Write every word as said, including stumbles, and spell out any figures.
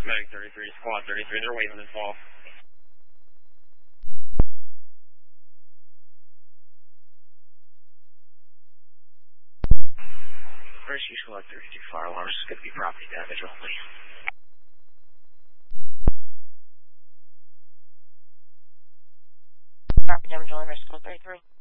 Medic thirty-three, squad thirty-three, they're waving in fall. Rescue squad thirty-two, fire alarms. It's going to be property damage only. Property damage only, rescue squad thirty-three.